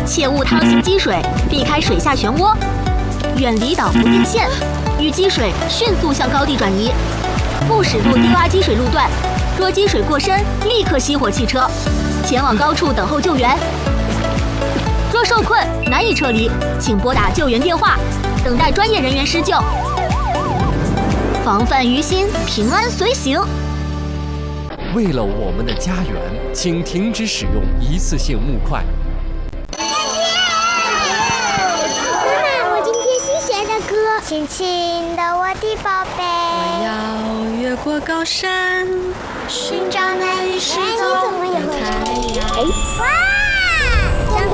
切勿趟行积水，避开水下漩涡，远离岛湖电线，遇积水迅速向高地转移，勿驶入低洼积水路段。若积水过深，立刻熄火汽车，前往高处等候救援。若受困难以撤离，请拨打救援电话，等待专业人员施救。防范于心，平安随行。 为了我们的家园，请停止使用一次性木块。 妈妈，我今天新学的歌，亲亲的我的宝贝。 我要越过高山，寻找那一失踪的太阳。 哇！